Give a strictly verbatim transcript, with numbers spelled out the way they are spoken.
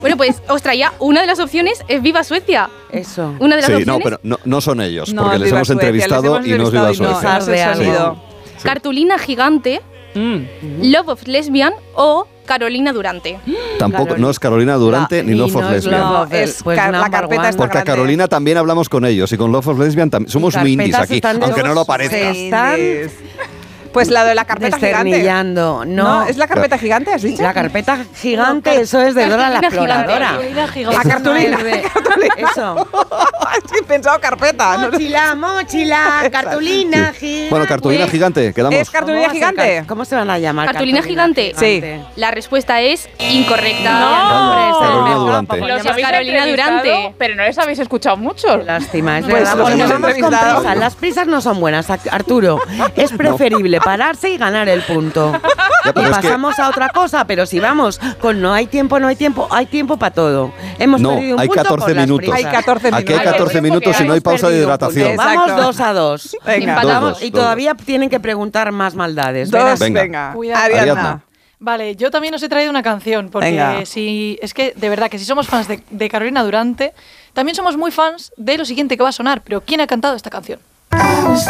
Bueno, pues os traía una de las opciones, es Viva Suecia. Eso. Una de las sí, opciones. no, pero no, no son ellos, No, porque les Viva hemos Suecia, entrevistado les hemos y no es Viva entrevistado y Suecia. no, no se ha sonido. Sí. Cartulina Gigante, Mm. Love of Lesbian o Carolina Durante. Tampoco, Carolina. no es Carolina Durante No, ni y Love no of es Lesbian. Love No, of- es pues car- la number carpeta one. está Porque a grande. Carolina también hablamos con ellos y con Love of Lesbian también. Somos muy indies carpetas aquí, están aunque no lo parezca. se están Pues la de la carpeta gigante. desternillando. No, No, ¿es la carpeta gigante, has dicho? la carpeta gigante, eso es de Dora la Cartulina exploradora. gigante. Eso La no cartulina. es de- Eso. Es que he pensado carpeta. ¿no? Mochila, mochila, cartulina gigante. Bueno, cartulina gigante, quedamos. Es cartulina ¿Cómo va a ser gigante. car- ¿Cómo se van a llamar? ¿Cartulina gigante? Sí. La respuesta es incorrecta. No. Hombre, esta Carolina es de Durante. campo, Los Llamas habéis Carolina entrevistado, Durante. pero no les habéis escuchado mucho. Lástima, es Pues verdad, los porque hemos vamos con entrevistado. prisas. Las prisas no son buenas, Arturo. Es preferible pararse y ganar el punto. Ya, Y pero es que- pasamos a otra cosa, pero si vamos con no hay tiempo, no hay tiempo, hay tiempo para todo. Hemos No, perdido un hay punto catorce por las minutos. Hay prisas. catorce Aquí hay minutos. catorce Hay minutos y no hay Hemos pausa de perdido un punto. hidratación. Exacto. Vamos dos a dos. Venga. Empatamos Dos, dos, y dos. todavía tienen que preguntar más maldades. Dos, Verás. Venga. venga. Cuidado. Ariadna. Ariadna. Vale, yo también os he traído una canción, porque Venga. si es que de verdad que si somos fans de, de Carolina Durante, también somos muy fans de lo siguiente que va a sonar, pero ¿quién ha cantado esta canción? Vamos